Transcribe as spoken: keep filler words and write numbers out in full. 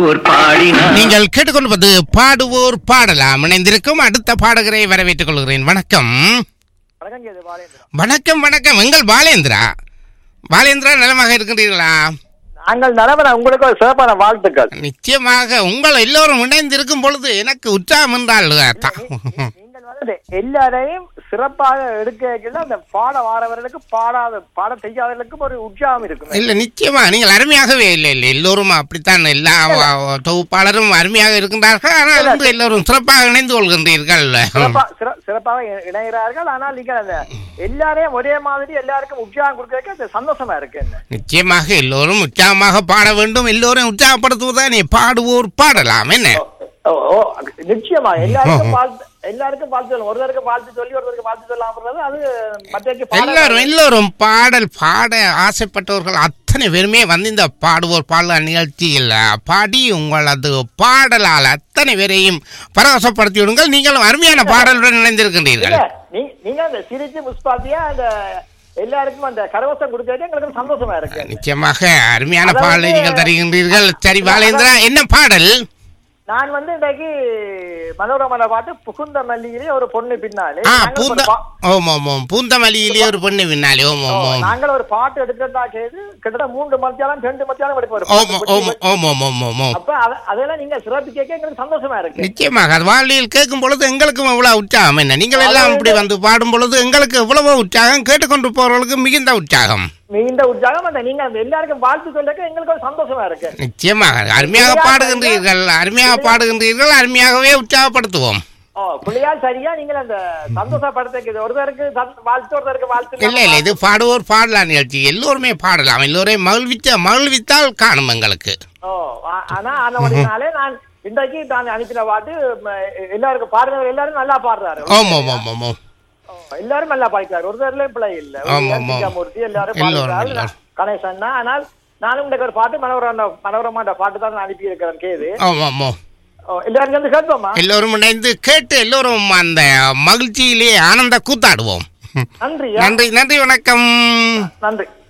நீங்கள் கேட்டுக்கொள்வது பாடுவோர் பாடலாம். இணைந்திருக்கும் அடுத்த பாடகரை வரவேற்றுக் கொள்கிறேன். வணக்கம் வணக்கம் வணக்கம். எங்கள் பாலேந்திரா. பாலேந்திரா நலமாக இருக்கின்றீர்களா? நாங்கள் நலவன. உங்களுக்கு ஒரு சிறப்பான வாழ்த்துக்கள். நிச்சயமாக. உங்கள் எல்லோரும் இணைந்து இருக்கும் பொழுது எனக்கு உற்சாகம் என்றால் நீங்கள் வந்து எல்லாரையும் சிறப்பாக எடுக்க அந்த பாட வாரவர்களுக்கு பாடாத பாட செய்யாதவர்களுக்கும் ஒரு உற்சாகம் இருக்கும். இல்ல நிச்சயமா நீங்கள் அருமையாகவே இல்லை இல்லை எல்லோரும் அப்படித்தான். எல்லா தொகுப்பாளரும் அருமையாக இருக்கின்றார்கள். ஆனால் வந்து எல்லோரும் சிறப்பாக இணைந்து கொள்கின்றீர்கள். சிறப்பாக இணைகிறார்கள். ஆனால் நீங்கள் அந்த எல்லாரையும் ஒரே மாதிரி எல்லாருக்கும் உற்சாகம் கொடுக்கறதுக்கு சந்தோஷமா இருக்கு. நிச்சயமாக எல்லோரும் உற்சாகமாக பாட வேண்டும். எல்லோரும் உற்சாகப்படுத்துவதானே பாடுவோர் பாடலாம். என்ன நிச்சயமா எல்லாருக்கும் வாழ்த்து எல்லாருக்கும் வாழ்த்து சொல்லணும். ஒருவருக்கு வாழ்த்து சொல்லி ஒருவருக்கு வாழ்த்து சொல்லாம அது மற்ற எல்லாரும் எல்லோரும் பாடல் பாட ஆசைப்பட்டவர்கள் அத்தனை பேருமே வந்து இந்த பாடுவோர் பாடல் நிகழ்ச்சியில் பாடி உங்களது பாடலால் அத்தனை பேரையும் பரவசப்படுத்தி விடுங்கள். நீங்களும் அருமையான பாடலுடன் இணைந்திருக்கின்றீர்கள். நீங்க அந்த சிரிச்சு முஸ்பாத்தியா அந்த எல்லாருக்கும் அந்த கரவசம் கொடுக்கறது எங்களுக்கு சந்தோஷமா இருக்கு. நிச்சயமாக அருமையான பாடலை நீங்கள் தருகின்றீர்கள். சரி பாலேந்திரா, என்ன பாடல்? நான் வந்து இன்றைக்கு மனோரமான பாட்டு புகுந்த மல்லியிலே ஒரு பொண்ணு பின்னாலே பூந்த மல்லியிலே ஒரு பொண்ணு பின்னாலே நாங்கள் ஒரு பாட்டு எடுக்கிறதா கேது கிட்டத்தட்ட மூன்று மத்தியானம் ரெண்டு மத்தியானம் எடுப்போம். அப்ப அதெல்லாம் நீங்க சிறப்பு கேட்க எங்களுக்கு சந்தோஷமா இருக்கு. நிச்சயமாக அது வாழ்வில் கேட்கும் பொழுது எங்களுக்கும் எவ்வளவு உற்சாகம். என்ன நீங்கள் எல்லாம் இப்படி வந்து பாடும் பொழுது எங்களுக்கு எவ்வளவோ உற்சாகம், கேட்டுக்கொண்டு போறவர்களுக்கு மிகுந்த உற்சாகம் மிகுந்த உற்சாகம். அந்த நீங்க எல்லாருக்கும் வாழ்த்து சொல்லிக்க எங்களுக்கு ஒரு சந்தோஷமா இருக்கு. நிச்சயமாக அருமையாக பாடுகின்றீர்கள். அருமையாக பாடுகின்றீர்கள். அருமையாகவே உற்சாகப்படுத்துவோம். பிள்ளையால் சரியா நீங்கள் அந்த சந்தோஷப்படுத்த ஒருத்தருக்கு வாழ்த்து ஒருத்தருக்கு வாழ்த்து இல்ல இல்ல இது பாடுவோர் பாடலாம் நிகழ்ச்சி. எல்லோருமே பாடலாம். எல்லோரையும் மகிழ்விச்ச மகிழ்வித்தால் காணும் எங்களுக்கு. ஓ ஆனா அதனாலே நான் இன்றைக்கு நான் அனுப்பின பாட்டு எல்லாருக்கும் பாடுறவர் எல்லாரும் நல்லா பாடுறாரு. ஆமா ஆமா ஆமா எல்லாரும் நல்லா பாடிக்கிறார். ஒருத்தர்லயும் பிள்ளை இல்ல. மூர்த்தி எல்லாரும் கணேசன் தான். ஆனால் நானும் இன்றைக்கு ஒரு பாட்டு மனோரமா மனோரமாண்ட பாட்டு தான் அனுப்பி இருக்கிறேன் கேது. எல்லாரும் வந்து கேட்போமா? எல்லோரும் இணைந்து கேட்டு எல்லோரும் அந்த மகிழ்ச்சியிலே ஆனந்த கூத்தாடுவோம். நன்றி நன்றி நன்றி வணக்கம். நன்றி.